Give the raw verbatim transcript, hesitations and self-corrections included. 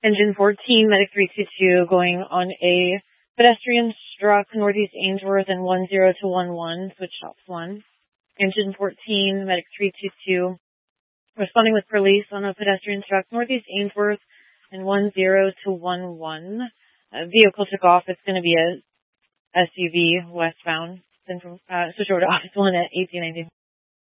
Engine fourteen, Medic three two two, going on a pedestrian struck northeast Ainsworth and one zero to one one, switch stops one. Engine fourteen, Medic three two two, responding with police on a pedestrian struck northeast Ainsworth and one zero to one one. A vehicle took off. It's going to be a S U V westbound. Then from, uh, switch over to Office one at eighteen nineteen.